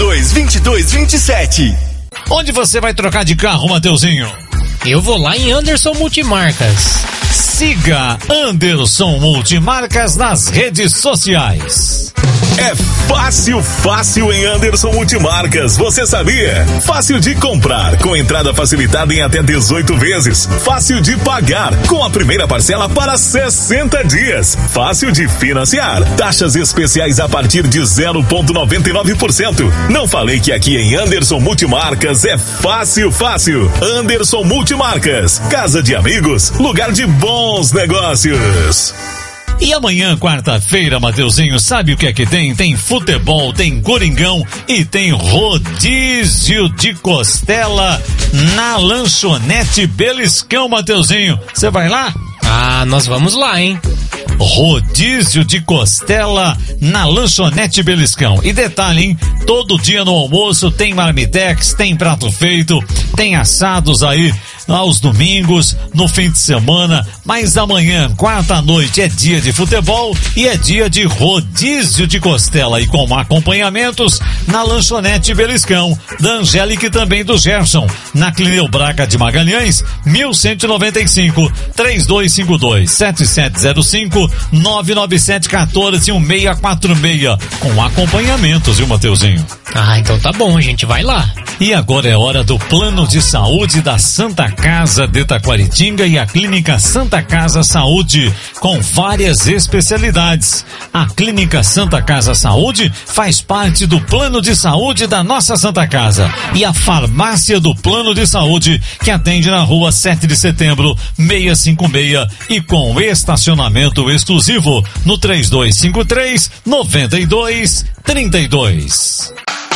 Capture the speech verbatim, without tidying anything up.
dois, vinte e dois, vinte e sete. Onde você vai trocar de carro, Mateuzinho? Eu vou lá em Anderson Multimarcas. Siga Anderson Multimarcas nas redes sociais. É fácil, fácil em Anderson Multimarcas, você sabia? Fácil de comprar, com entrada facilitada em até dezoito vezes. Fácil de pagar, com a primeira parcela para sessenta dias. Fácil de financiar, taxas especiais a partir de zero vírgula noventa e nove por cento. Não falei que aqui em Anderson Multimarcas é fácil, fácil. Anderson Multimarcas, casa de amigos, lugar de bons negócios. E amanhã, quarta-feira, Mateuzinho, sabe o que é que tem? Tem futebol, tem coringão e tem rodízio de costela na lanchonete Beliscão, Mateuzinho. Você vai lá? Ah, nós vamos lá, hein? Rodízio de costela na lanchonete Beliscão. E detalhe, hein? Todo dia no almoço tem marmitex, tem prato feito, tem assados aí aos domingos, no fim de semana, mas amanhã, quarta-noite, é dia de futebol e é dia de rodízio de costela e com acompanhamentos na lanchonete Beliscão, da Angélica e também do Gerson, na Clineu Braga de Magalhães, mil cento e noventa e cinco, três dois cinco dois, sete sete zero cinco, nove nove sete um quatro, um seis quatro seis, com acompanhamentos, viu, Mateuzinho? Ah, então tá bom, a gente vai lá. E agora é hora do plano de saúde da Santa Casa de Taquaritinga e a Clínica Santa Casa Saúde, com várias especialidades. A Clínica Santa Casa Saúde faz parte do plano de saúde da nossa Santa Casa. E a Farmácia do Plano de Saúde, que atende na rua sete de setembro, seiscentos e cinquenta e seis, e com estacionamento exclusivo no três dois cinco três, nove dois três dois.